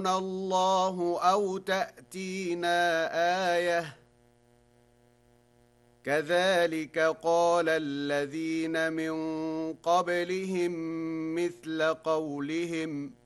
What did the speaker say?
ربنا الله أو تأتينا آية كذلك قال الذين من قبلهم مثل قولهم